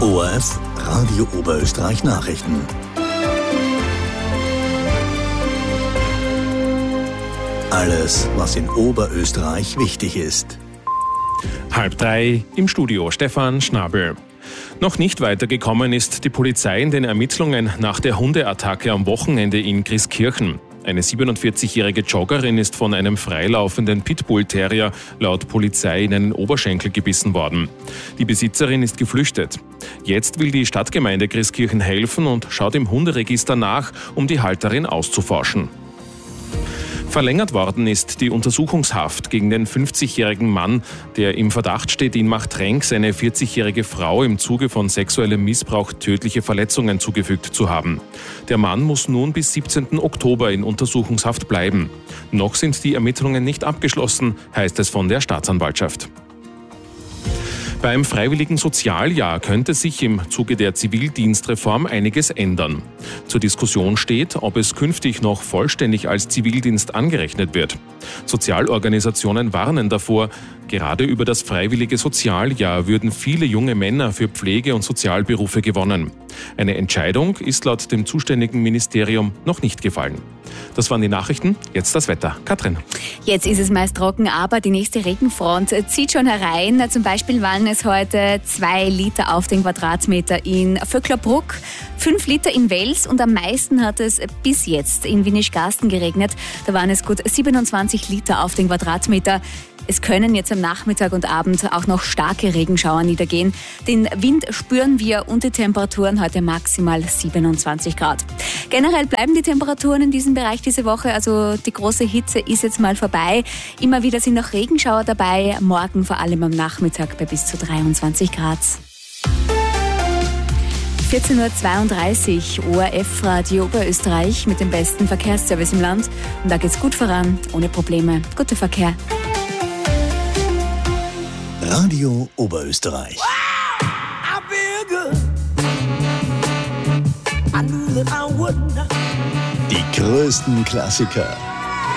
ORF Radio Oberösterreich Nachrichten. Alles, was in Oberösterreich wichtig ist. 2:30 im Studio Stefan Schnabel. Noch nicht weitergekommen ist die Polizei in den Ermittlungen nach der Hundeattacke am Wochenende in Grieskirchen. Eine 47-jährige Joggerin ist von einem freilaufenden Pitbull-Terrier laut Polizei in einen Oberschenkel gebissen worden. Die Besitzerin ist geflüchtet. Jetzt will die Stadtgemeinde Grieskirchen helfen und schaut im Hunderegister nach, um die Halterin auszuforschen. Verlängert worden ist die Untersuchungshaft gegen den 50-jährigen Mann, der im Verdacht steht, in Machtrenk seine 40-jährige Frau im Zuge von sexuellem Missbrauch tödliche Verletzungen zugefügt zu haben. Der Mann muss nun bis 17. Oktober in Untersuchungshaft bleiben. Noch sind die Ermittlungen nicht abgeschlossen, heißt es von der Staatsanwaltschaft. Beim freiwilligen Sozialjahr könnte sich im Zuge der Zivildienstreform einiges ändern. Zur Diskussion steht, ob es künftig noch vollständig als Zivildienst angerechnet wird. Sozialorganisationen warnen davor, gerade über das freiwillige Sozialjahr würden viele junge Männer für Pflege- und Sozialberufe gewonnen. Eine Entscheidung ist laut dem zuständigen Ministerium noch nicht gefallen. Das waren die Nachrichten, jetzt das Wetter. Katrin. Jetzt ist es meist trocken, aber die nächste Regenfront zieht schon herein. Zum Beispiel waren es heute 2 Liter auf den Quadratmeter in Vöcklerbruck, 5 Liter in Wels und am meisten hat es bis jetzt in Windischgarsten geregnet. Da waren es gut 27 Liter auf den Quadratmeter. Es können jetzt am Nachmittag und Abend auch noch starke Regenschauer niedergehen. Den Wind spüren wir und die Temperaturen heute maximal 27 Grad. Generell bleiben die Temperaturen in diesem Bereich diese Woche, also die große Hitze ist jetzt mal vorbei. Immer wieder sind noch Regenschauer dabei, morgen vor allem am Nachmittag bei bis zu 23 Grad. 14.32 Uhr, ORF Radio Oberösterreich mit dem besten Verkehrsservice im Land. Und da geht's gut voran, ohne Probleme. Guter Verkehr. Radio Oberösterreich. Wow, I feel good. I knew that I would. Die größten Klassiker